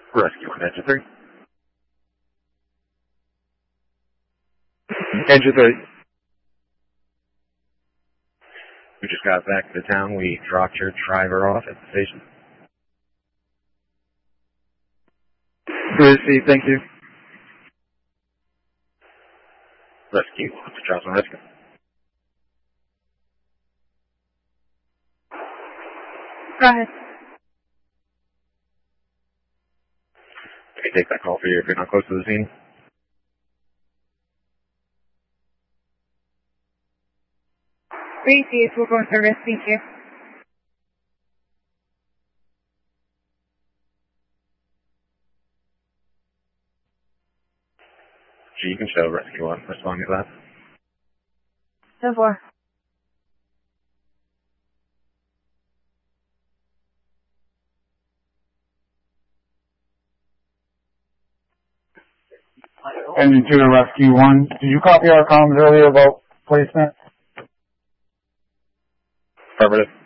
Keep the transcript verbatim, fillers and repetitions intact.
Rescue one, engine three. Engine three. We just got back to town. We dropped your driver off at the station. Receive, thank you. Rescue, what's the Charleston Rescue? Go ahead. I can take that call for you if you're not close to the scene. Receive, we're going service, thank you. Gee, you can show Rescue one. Respond to that. ten four. Engine two to Rescue one. Did you copy our comments earlier about placement? Affirmative.